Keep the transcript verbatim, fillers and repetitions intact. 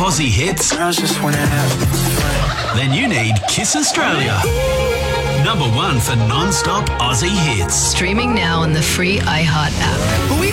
Aussie hits? Girls just wanna have fun. Then you need Kiss Australia. Number one for non-stop Aussie hits. Streaming now on the free iHeart app. We